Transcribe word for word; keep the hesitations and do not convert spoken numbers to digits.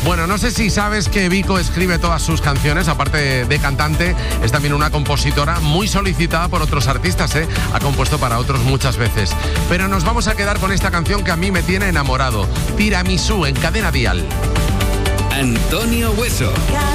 Bueno, no sé si sabes que Vico escribe todas sus canciones, aparte de, de cantante, es también una compositora muy solicitada por otros artistas, ¿eh? Ha compuesto para otros muchas veces. Pero nos vamos a quedar con esta canción que a mí me tiene enamorado, Tiramisú, en Cadena Dial. Antonio Hueso.